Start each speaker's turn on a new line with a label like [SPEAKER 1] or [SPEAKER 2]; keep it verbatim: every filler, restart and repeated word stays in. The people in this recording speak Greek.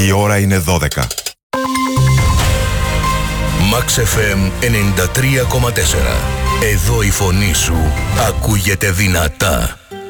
[SPEAKER 1] Η ώρα είναι δώδεκα.
[SPEAKER 2] Max εφ εμ ενενήντα τρία κόμμα τέσσερα. Εδώ η φωνή σου ακούγεται δυνατά.